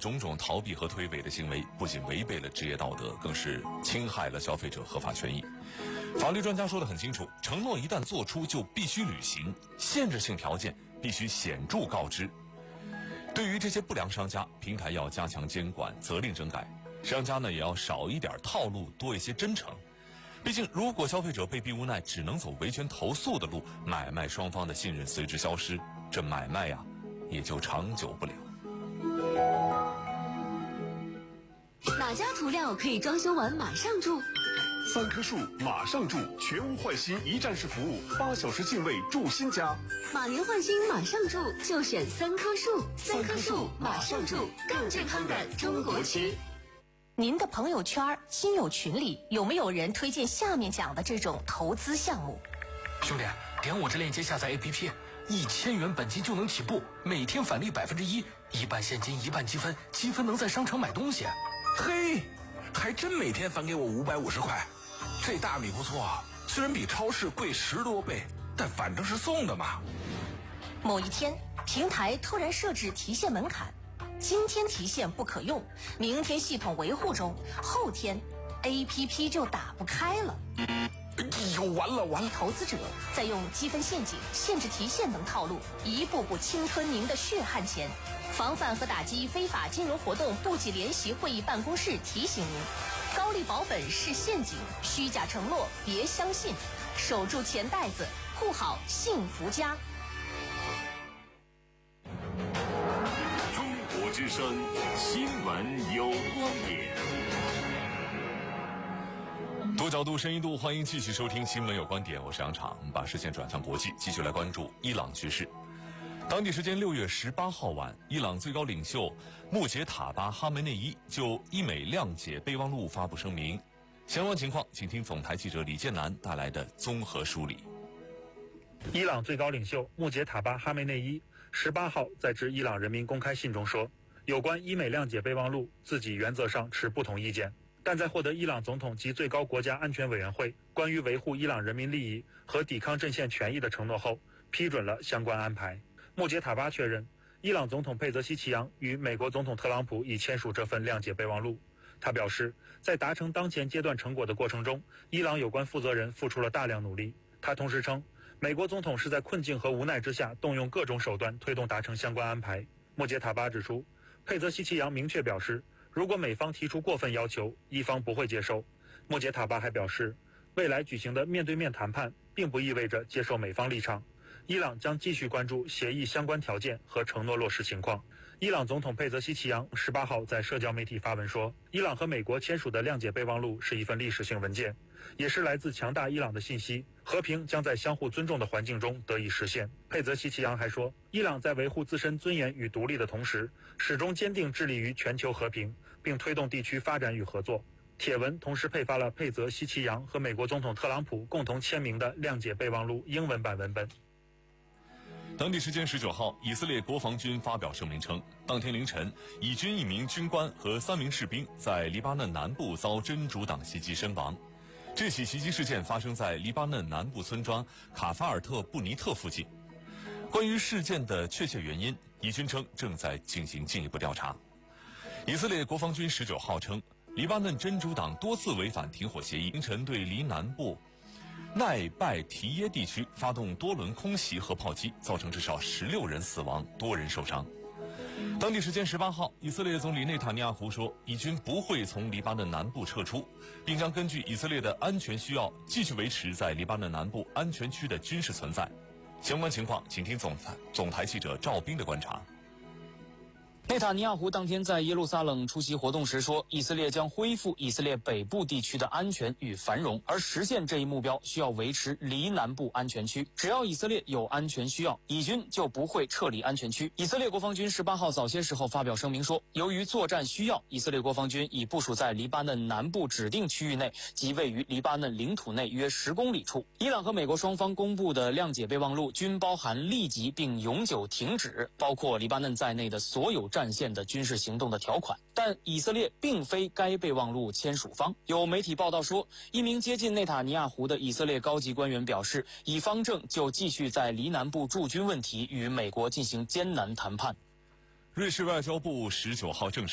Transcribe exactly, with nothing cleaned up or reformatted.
种种逃避和推诿的行为，不仅违背了职业道德，更是侵害了消费者合法权益。法律专家说得很清楚，承诺一旦做出就必须履行，限制性条件必须显著告知。对于这些不良商家，平台要加强监管，责令整改，商家呢也要少一点套路，多一些真诚。毕竟如果消费者被逼无奈只能走维权投诉的路，买卖双方的信任随之消失，这买卖呀也就长久不了。 哪家涂料可以装修完马上住？ 三棵树马上住，全屋换新一站式服务，八小时净位住新家。 马年换新马上住，就选三棵树。三棵树马上住，更健康的中国区。 您的朋友圈、亲友群里有没有人推荐下面讲的这种投资项目？ 兄弟，点我这链接下载 A P P， 一千元本金就能起步，每天返利百分之一，一半现金一半积分，积分能在商场买东西。 嘿，还真每天返给我五百五十块，这大米不错啊，虽然比超市贵十多倍，但反正是送的嘛。 某一天，平台突然设置提现门槛，今天提现不可用，明天系统维护中，后天 A P P 就打不开了。 哎呦，完了完了！ 投资者在用积分陷阱、限制提现等套路，一步步侵吞您的血汗钱。防范和打击非法金融活动部级联席会议办公室提醒您：高利保本是陷阱，虚假承诺别相信，守住钱袋子，护好幸福家。 中国之声新闻有观点。 多角度、深一度，欢迎继续收听《新闻有观点》，我是杨昶。我们把视线转向国际，继续来关注伊朗局势。当地时间六月十八号晚，伊朗最高领袖穆杰塔巴·哈梅内伊就伊美谅解备忘录发布声明。相关情况，请听总台记者李建南带来的综合梳理。 伊朗最高领袖穆杰塔巴·哈梅内伊十八号在致伊朗人民公开信中说，有关伊美谅解备忘录，自己原则上持不同意见，但在获得伊朗总统及最高国家安全委员会关于维护伊朗人民利益和抵抗阵线权益的承诺后，批准了相关安排。穆杰塔巴确认，伊朗总统佩泽西奇扬与美国总统特朗普已签署这份谅解备忘录。他表示，在达成当前阶段成果的过程中，伊朗有关负责人付出了大量努力。他同时称，美国总统是在困境和无奈之下动用各种手段推动达成相关安排。穆杰塔巴指出，佩泽西奇扬明确表示，如果美方提出过分要求，伊方不会接受。穆杰塔巴还表示，未来举行的面对面谈判并不意味着接受美方立场，伊朗将继续关注协议相关条件和承诺落实情况。伊朗总统佩泽西奇扬十八号在社交媒体发文说，伊朗和美国签署的谅解备忘录是一份历史性文件，也是来自强大伊朗的信息，和平将在相互尊重的环境中得以实现。佩泽西奇扬还说，伊朗在维护自身尊严与独立的同时，始终坚定致力于全球和平，并推动地区发展与合作。帖文同时配发了佩泽西奇扬和美国总统特朗普共同签名的谅解备忘录英文版文本。 当地时间十九号，以色列国防军发表声明称，当天凌晨，以军一名军官和三名士兵在黎巴嫩南部遭真主党袭击身亡。这起袭击事件发生在黎巴嫩南部村庄卡法尔特布尼特附近。关于事件的确切原因，以军称正在进行进一步调查。以色列国防军十九号称，黎巴嫩真主党多次违反停火协议，凌晨对黎南部奈拜提耶地区发动多轮空袭和炮击，造成至少十六人死亡，多人受伤。当地时间十八号，以色列总理内塔尼亚胡说，以军不会从黎巴嫩南部撤出，并将根据以色列的安全需要，继续维持在黎巴嫩南部安全区的军事存在。相关情况，请听总台总台记者赵斌的观察。 内塔尼亚胡当天在耶路撒冷出席活动时说，以色列将恢复以色列北部地区的安全与繁荣，而实现这一目标需要维持黎南部安全区。只要以色列有安全需要，以军就不会撤离安全区。以色列国防军十八号早些时候发表声明说，由于作战需要，以色列国防军已部署在黎巴嫩南部指定区域内及位于黎巴嫩领土内约十公里处。伊朗和美国双方公布的谅解备忘录均包含立即并永久停止包括黎巴嫩在内的所有战线的军事行动的条款，但以色列并非该备忘录签署方。有媒体报道说，一名接近内塔尼亚胡的以色列高级官员表示，以方正就继续在黎南部驻军问题与美国进行艰难谈判。 瑞士外交部十九号证实，